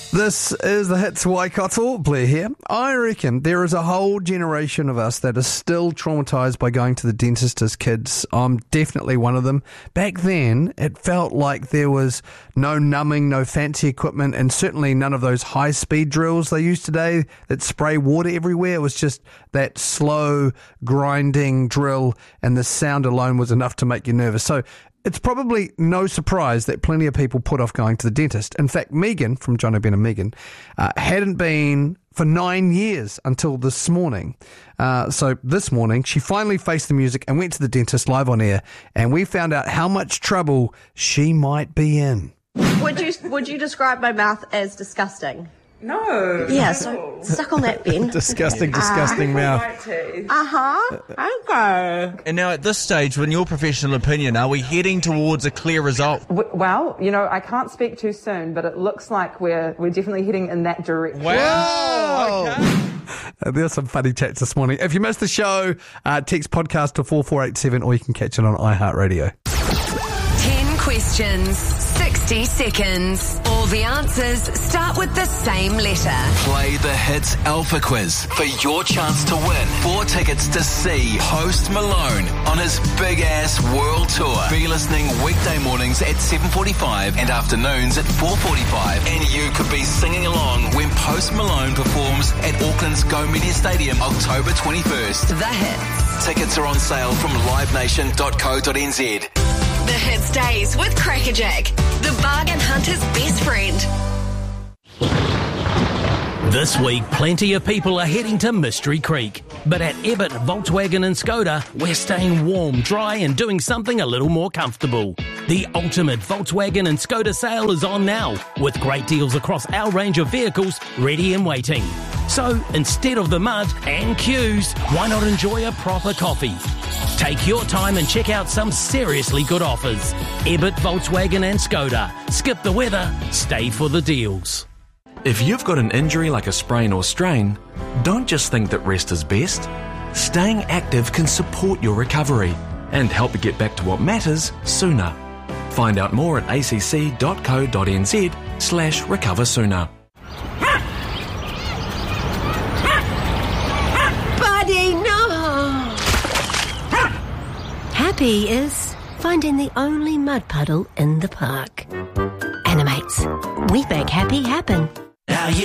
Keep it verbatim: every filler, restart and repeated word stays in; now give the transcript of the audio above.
This is the Hits Waikato. Blair here. I reckon there is a whole generation of us that is still traumatised by going to the dentist as kids. I'm definitely one of them. Back then, it felt like there was no numbing, no fancy equipment, and certainly none of those high-speed drills they use today that spray water everywhere. It was just that slow, grinding drill, and the sound alone was enough to make you nervous. So it's probably no surprise that plenty of people put off going to the dentist. In fact, Megan, from John O'Brien and Megan, uh, hadn't been for nine years until this morning. Uh, so this morning, she finally faced the music and went to the dentist live on air, and we found out how much trouble she might be in. Would you would you describe my mouth as disgusting? No. Yeah, so stuck on that bin. Disgusting, disgusting uh, mouth. Uh-huh. Okay. And now at this stage, in your professional opinion, are we heading towards a clear result? W- well, you know, I can't speak too soon, but it looks like we're we're definitely heading in that direction. Wow. Okay. Uh, there's some funny chats this morning. If you missed the show, uh, text podcast to four four eight seven, or you can catch it on iHeartRadio. Ten questions, sixty seconds. All the answers start with the same letter. Play the Hits Alpha Quiz for your chance to win four tickets to see Post Malone on his big-ass world tour. Be listening weekday mornings at seven forty-five and afternoons at four forty-five. And you could be singing along when Post Malone performs at Auckland's Go Media Stadium October twenty-first. The Hits. Tickets are on sale from live nation dot co dot n z. The Hits Days with Crackerjack, the bargain hunter's best friend. This week, plenty of people are heading to Mystery Creek. But at Ebbett, Volkswagen and Skoda, we're staying warm, dry and doing something a little more comfortable. The ultimate Volkswagen and Skoda sale is on now, with great deals across our range of vehicles ready and waiting. So, instead of the mud and queues, why not enjoy a proper coffee? Take your time and check out some seriously good offers. Ebbett, Volkswagen and Skoda. Skip the weather, stay for the deals. If you've got an injury like a sprain or strain, don't just think that rest is best. Staying active can support your recovery and help you get back to what matters sooner. Find out more at acc dot co dot n z slash recover sooner. Buddy, no! Happy is finding the only mud puddle in the park. Animates. We make happy happen. Now you